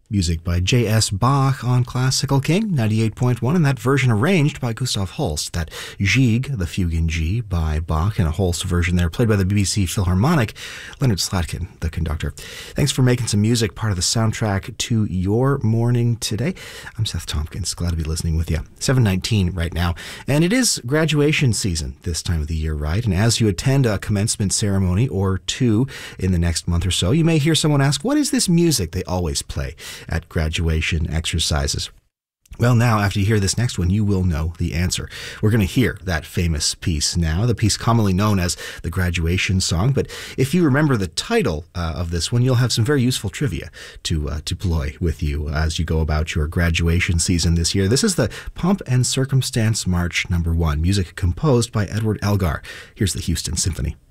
Music by J.S. Bach on Classical King 98.1, and that version arranged by Gustav Holst. That Gigue, the Fugue in G by Bach, and a Holst version there, played by the BBC Philharmonic, Leonard Slatkin, the conductor. Thanks for making some music part of the soundtrack to your morning today. I'm Seth Tompkins, glad to be listening with you. 7:19 right now, and it is graduation season this time of the year, right? And as you attend a commencement ceremony or two in the next month or so, you may hear someone ask, what is this music they always play at graduation exercises? Well, now, after you hear this next one, you will know the answer. We're going to hear that famous piece now, the piece commonly known as the graduation song. But if you remember the title of this one, you'll have some very useful trivia to ploy with you as you go about your graduation season this year. This is the Pomp and Circumstance March No. 1, music composed by Edward Elgar. Here's the Houston Symphony.